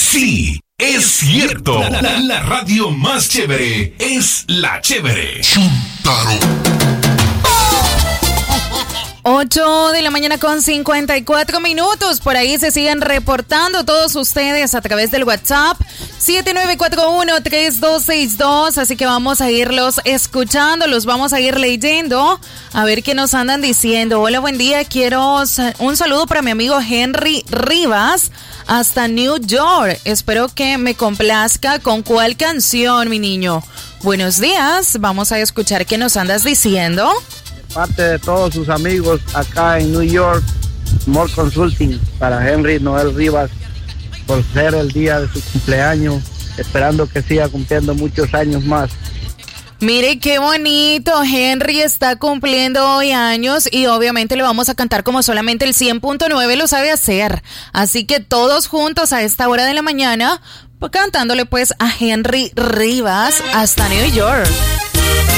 Sí, es cierto. La radio más chévere es la chévere. Chuntaro. 8 de la mañana con 54 minutos. Por ahí se siguen reportando todos ustedes a través del WhatsApp 7941-3262. Así que vamos a irlos escuchando, los vamos a ir leyendo. A ver qué nos andan diciendo. Hola, buen día. Quiero un saludo para mi amigo Henry Rivas hasta New York. Espero que me complazca. ¿Con cuál canción, mi niño? Buenos días. Vamos a escuchar qué nos andas diciendo. Parte de todos sus amigos acá en New York, More Consulting, para Henry Noel Rivas, por ser el día de su cumpleaños, esperando que siga cumpliendo muchos años más. Mire qué bonito, Henry está cumpliendo hoy años y obviamente le vamos a cantar como solamente el 100.9 lo sabe hacer. Así que todos juntos a esta hora de la mañana, cantándole pues a Henry Rivas hasta New York.